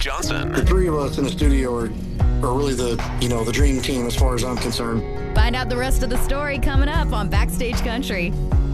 Johnson. The three of us in the studio are really the dream team as far as I'm concerned. Find out the rest of the story coming up on Backstage Country.